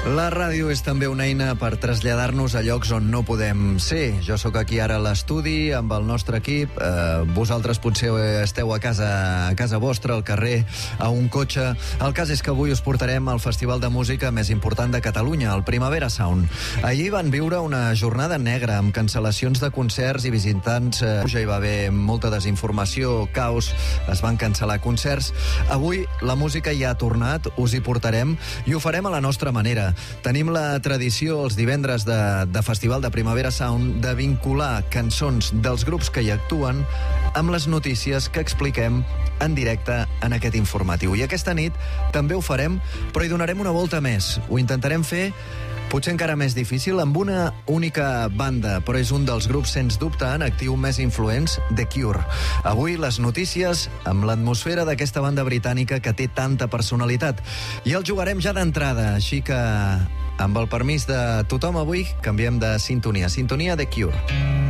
La ràdio és també una eina per traslladar-nos a llocs on no podem ser. Jo sóc aquí ara a l'estudi amb el nostre equip. Vosaltres potser esteu a casa vostra, al carrer, a un cotxe. El cas és que avui us portarem al festival de música més important de Catalunya, el Primavera Sound. Ahir van viure una jornada negra amb cancel·lacions de concerts i visitants. Ja hi va haver molta desinformació, caos, es van cancel·lar concerts. Avui la música ja ha tornat, us hi portarem i ho farem a la nostra manera. Tenim la tradició els divendres de Festival de Primavera Sound de vincular cançons dels grups que hi actuen amb les notícies que expliquem en directe en aquest informatiu. I aquesta nit també ho farem, però hi donarem una volta més. Ho intentarem fer potser encara més difícil, amb una única banda, però és un dels grups, sens dubte, en actiu més influents, The Cure. Avui les notícies amb l'atmosfera d'aquesta banda britànica que té tanta personalitat. I el jugarem ja d'entrada, així que, amb el permís de tothom avui, canviem de sintonia. Sintonia The Cure.